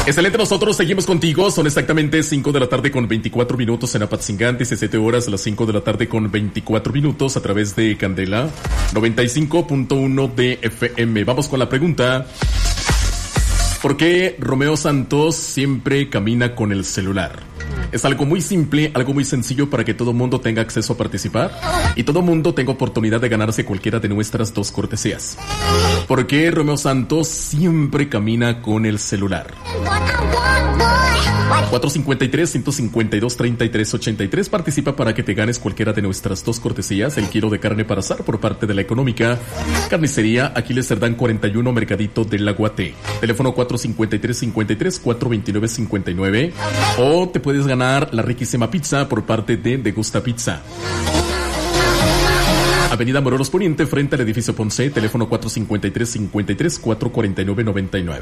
Excelente, nosotros seguimos contigo. Son exactamente 5 de la tarde con 24 minutos en Apatzingán, 17 horas, las 5 de la tarde con 24 minutos a través de Candela 95.1 de FM. Vamos con la pregunta: ¿por qué Romeo Santos siempre camina con el celular? Es algo muy simple, algo muy sencillo para que todo mundo tenga acceso a participar y todo mundo tenga oportunidad de ganarse cualquiera de nuestras dos cortesías. ¿Por qué Romeo Santos siempre camina con el celular? 453-152-3383. Participa para que te ganes cualquiera de nuestras dos cortesías. El kilo de carne para asar por parte de la económica Carnicería Aquiles Cerdán 41, Mercadito del Aguate. Teléfono 453-53-429-59. O te puedes ganar la riquísima pizza por parte de Degusta Pizza. Avenida Morelos Poniente, frente al edificio Ponce. Teléfono 453-53-449-99.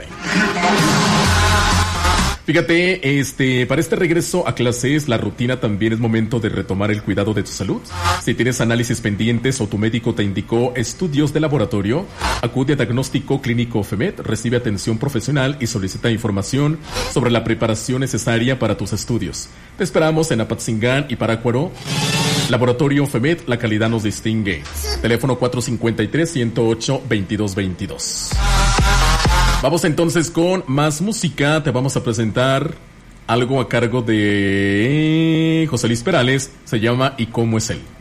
Fíjate, para este regreso a clases, la rutina también es momento de retomar el cuidado de tu salud. Si tienes análisis pendientes o tu médico te indicó estudios de laboratorio, acude a Diagnóstico Clínico FEMED, recibe atención profesional y solicita información sobre la preparación necesaria para tus estudios. Te esperamos en Apatzingán y Parácuaro. Laboratorio FEMED, la calidad nos distingue. Teléfono 453-108-2222. Vamos entonces con más música. Te vamos a presentar algo a cargo de José Luis Perales. Se llama ¿Y cómo es él?